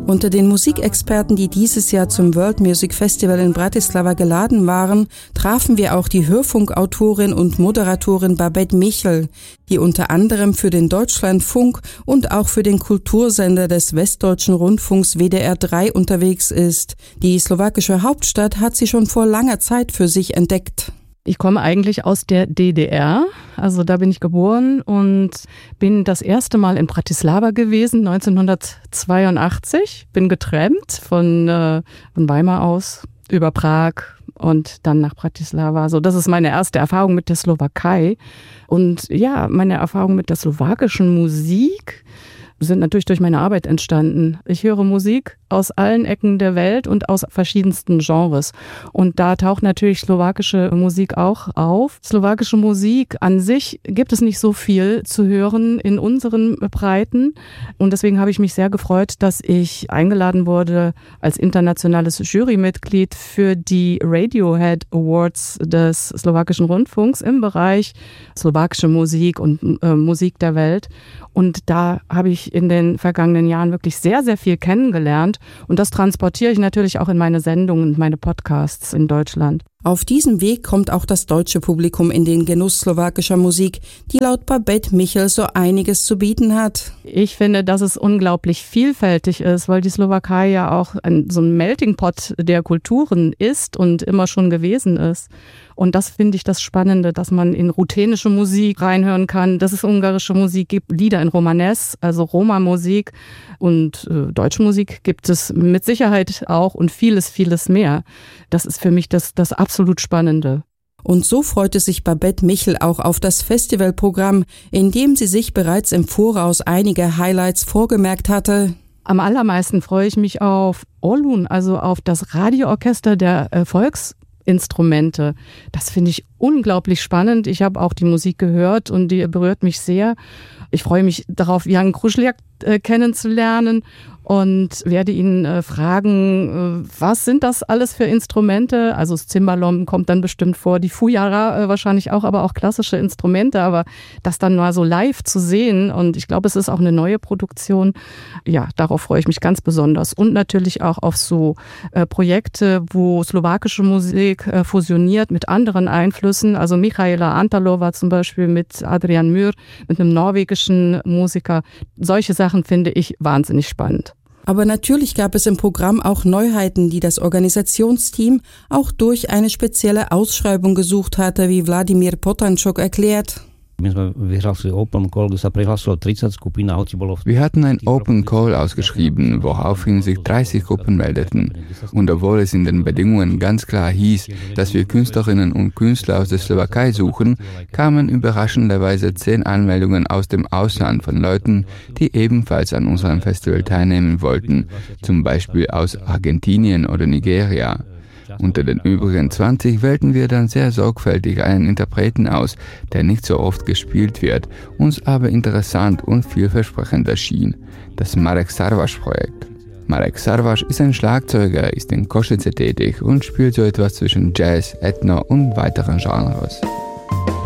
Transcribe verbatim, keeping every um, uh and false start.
Unter den Musikexperten, die dieses Jahr zum World Music Festival in Bratislava geladen waren, trafen wir auch die Hörfunkautorin und Moderatorin Babette Michel, die unter anderem für den Deutschlandfunk und auch für den Kultursender des Westdeutschen Rundfunks W D R drei unterwegs ist. Die slowakische Hauptstadt hat sie schon vor langer Zeit für sich entdeckt. Ich komme eigentlich aus der D D R, also da bin ich geboren und bin das erste Mal in Bratislava gewesen, neunzehnhundertzweiundachtzig. Bin getrennt von, äh, von Weimar aus über Prag und dann nach Bratislava. Also das ist meine erste Erfahrung mit der Slowakei. Und ja, meine Erfahrung mit der slowakischen Musik sind natürlich durch meine Arbeit entstanden. Ich höre Musik aus allen Ecken der Welt und aus verschiedensten Genres. Und da taucht natürlich slowakische Musik auch auf. Slowakische Musik an sich gibt es nicht so viel zu hören in unseren Breiten. Und deswegen habe ich mich sehr gefreut, dass ich eingeladen wurde als internationales Jurymitglied für die Radiohead Awards des slowakischen Rundfunks im Bereich slowakische Musik und äh, Musik der Welt. Und da habe ich in den vergangenen Jahren wirklich sehr, sehr viel kennengelernt. Und das transportiere ich natürlich auch in meine Sendungen und meine Podcasts in Deutschland. Auf diesem Weg kommt auch das deutsche Publikum in den Genuss slowakischer Musik, die laut Babette Michel so einiges zu bieten hat. Ich finde, dass es unglaublich vielfältig ist, weil die Slowakei ja auch ein, so ein Melting Pot der Kulturen ist und immer schon gewesen ist. Und das finde ich das Spannende, dass man in ruthenische Musik reinhören kann, dass es ungarische Musik gibt, Lieder in Romanes, also Roma-Musik, und äh, deutsche Musik gibt es mit Sicherheit auch und vieles, vieles mehr. Das ist für mich das, das absolut Spannende. Und so freute sich Babette Michel auch auf das Festivalprogramm, in dem sie sich bereits im Voraus einige Highlights vorgemerkt hatte. Am allermeisten freue ich mich auf Ollun, also auf das Radioorchester der äh, Volksinstrumente. Das finde ich unglaublich spannend. Ich habe auch die Musik gehört und die berührt mich sehr. Ich freue mich darauf, Jan Kruschliak äh, kennenzulernen und werde ihn äh, fragen, äh, was sind das alles für Instrumente? Also das Cimbalom kommt dann bestimmt vor, die Fujara äh, wahrscheinlich auch, aber auch klassische Instrumente, aber das dann mal so live zu sehen, und ich glaube, es ist auch eine neue Produktion. Ja, darauf freue ich mich ganz besonders. Und natürlich auch auf so äh, Projekte, wo slowakische Musik äh, fusioniert mit anderen Einflüssen. Also Michaela Antalova zum Beispiel mit Adrian Mühr, mit einem norwegischen Musiker. Solche Sachen finde ich wahnsinnig spannend. Aber natürlich gab es im Programm auch Neuheiten, die das Organisationsteam auch durch eine spezielle Ausschreibung gesucht hatte, wie Wladimír Potančok erklärt. Wir hatten ein Open Call ausgeschrieben, woraufhin sich dreißig Gruppen meldeten. Und obwohl es in den Bedingungen ganz klar hieß, dass wir Künstlerinnen und Künstler aus der Slowakei suchen, kamen überraschenderweise zehn Anmeldungen aus dem Ausland von Leuten, die ebenfalls an unserem Festival teilnehmen wollten, zum Beispiel aus Argentinien oder Nigeria. Unter den übrigen zwanzig wählten wir dann sehr sorgfältig einen Interpreten aus, der nicht so oft gespielt wird, uns aber interessant und vielversprechend erschien. Das Marek Sarvaš-Projekt. Marek Sarvaš ist ein Schlagzeuger, ist in Košice tätig und spielt so etwas zwischen Jazz, Ethno und weiteren Genres.